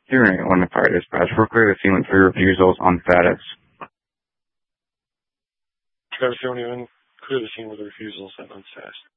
Hearing on the fire dispatch, we're clear the scene with 3 refusals on status. Travis 71, clear the scene with refusals and on status.